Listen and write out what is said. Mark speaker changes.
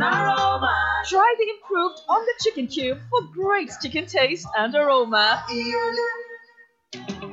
Speaker 1: and aroma.
Speaker 2: Try the improved on the chicken cube for great chicken taste and aroma.